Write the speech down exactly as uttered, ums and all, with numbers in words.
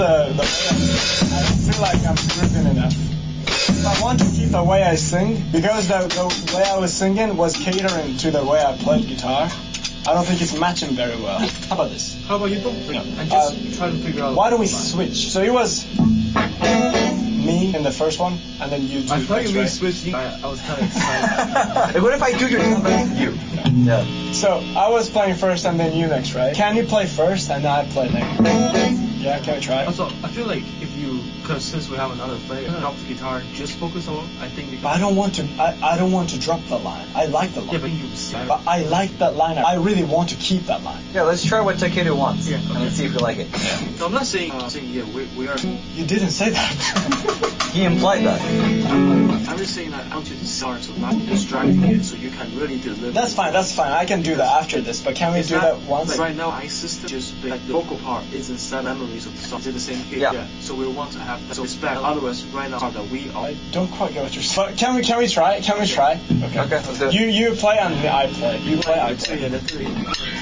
the, the I feel like I'm driven enough. If I want to keep the way I sing, because the, the way I was singing was catering to the way I played guitar, I don't think it's matching very well. How about this? How about you don't No. and just uh, try to figure out. Why don't we switch? So it was me in the first one, and then you do I thought next, you mean right? switch. I, I was kind of excited. Like, what if I do your number and you? Yeah. So I was playing first, and then you next, right? Can you play first, and then I play next? Yeah, can we try? Also, I feel like if you, because since we have another player, drop the guitar, just focus on. I think. You can I don't want to. I, I don't want to drop the line. I like the line. Yeah, but you see. But I like that line. I really want to keep that line. Yeah, let's try what Takedo wants. Yeah, okay. And let's see if we like it. So I'm not saying, uh, saying yeah, we, we are. You didn't say that. He implied that. I'm just saying that I want you to start, so not distracting it, so you can really deliver. That's fine. That's fine. I can do that after this. But can we It's do not, that once? Like right now, my system just like the vocal part is inside memories of the song. It's in the same page. Yeah. So we want to have that. So respect. Otherwise, right now that we are. I don't quite get what you're saying. But can we? Can we try? Can we try? Okay. Okay, let's do it. You you play and I play. You play. I So play. yeah, that's it.